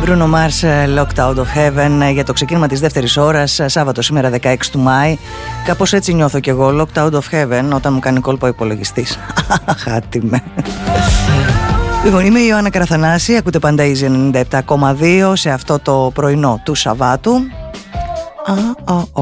Bruno Mars, Locked Out of Heaven, για το ξεκίνημα της δεύτερης ώρας, Σάββατο σήμερα 16 του Μάη. Κάπως έτσι νιώθω κι εγώ, Locked Out of Heaven, όταν μου κάνει κόλπο ο υπολογιστής. Χάτιμε. Λοιπόν, είμαι η Ιωάννα Καραθανάση, ακούτε πάντα Easy 97,2 σε αυτό το πρωινό του Σαββάτου.